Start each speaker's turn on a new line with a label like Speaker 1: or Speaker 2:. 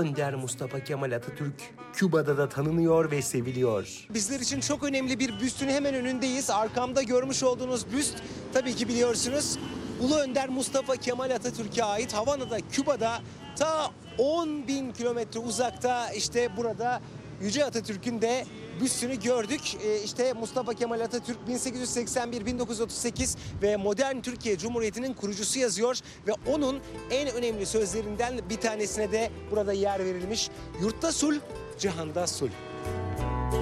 Speaker 1: Önder Mustafa Kemal Atatürk Küba'da da tanınıyor ve seviliyor. Bizler için çok önemli bir büstün hemen önündeyiz. Arkamda görmüş olduğunuz büst tabii ki biliyorsunuz Ulu Önder Mustafa Kemal Atatürk'e ait. Havana'da, Küba'da ta 10.000 kilometre uzakta işte burada Yüce Atatürk'ün de büstünü gördük. İşte Mustafa Kemal Atatürk 1881-1938 ve modern Türkiye Cumhuriyeti'nin kurucusu yazıyor ve onun en önemli sözlerinden bir tanesine de burada yer verilmiş. Yurtta sulh, cihanda sulh.